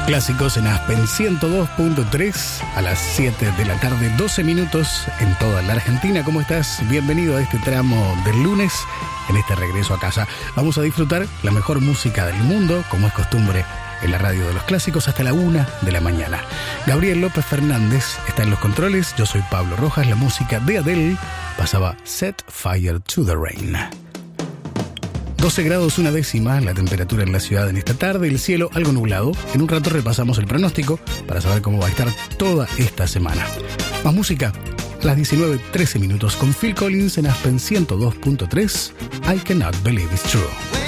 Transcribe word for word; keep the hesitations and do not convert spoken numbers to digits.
Clásicos en Aspen ciento dos punto tres a las siete de la tarde, doce minutos en toda la Argentina. ¿Cómo estás? Bienvenido a este tramo del lunes, en este regreso a casa. Vamos a disfrutar la mejor música del mundo, como es costumbre en la radio de los clásicos, hasta la una de la mañana. Gabriel López Fernández está en los controles, yo soy Pablo Rojas. La música de Adele pasaba Set Fire to the Rain. doce grados una décima la temperatura en la ciudad en esta tarde, el cielo algo nublado. En un rato repasamos el pronóstico para saber cómo va a estar toda esta semana. Más música a las diecinueve trece minutos con Phil Collins en Aspen ciento dos punto tres. I Cannot Believe It's True.